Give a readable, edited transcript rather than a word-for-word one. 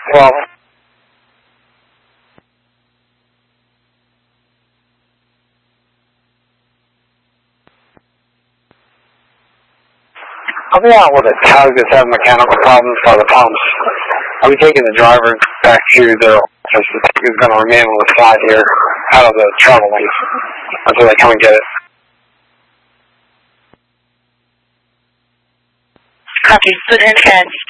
Well, I'll be out with a tug that's having mechanical problems by the pumps. I'll be taking the driver back to the office. The tug is going to remain on the side here, out of the travel lane, until they come and get it. Copy. Lieutenant Chance,